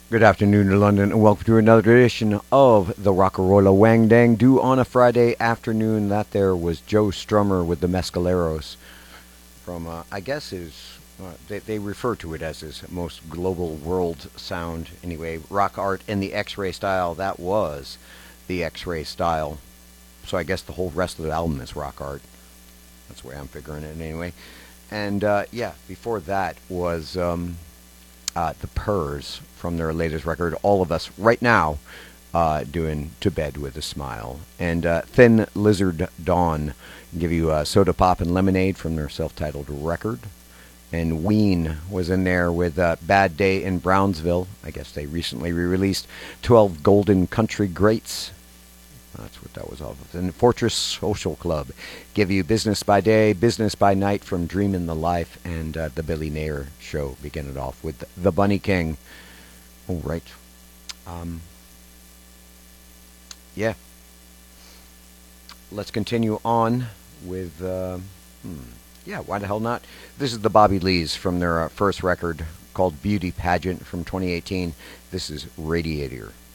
Good afternoon to London, and welcome to another edition of the Rockarola Wang Dang. Due on a Friday afternoon, that there was Joe Strummer with the Mescaleros from, I guess, they refer to it as his most global world sound. Anyway, rock art in the X-ray style. That was the X-ray style. So I guess the whole rest of the album is rock art. That's the way I'm figuring it anyway. And yeah, before that was the Purrs from their latest record, All of Us, right now, doing To Bed with a Smile. And Thin Lizard Dawn give you Soda Pop and Lemonade from their self-titled record. And Ween was in there with Bad Day in Brownsville. I guess they recently re-released 12 Golden Country Greats. That's what that was off of. And Fortress Social Club give you Business by Day, Business by Night from Dreamin' the Life, and the Billy Nair Show. Begin it off with The Bunny King. All right. Yeah. Let's continue on with, yeah, why the hell not? This is the Bobby Lees from their first record called Beauty Pageant from 2018. This is Radiator.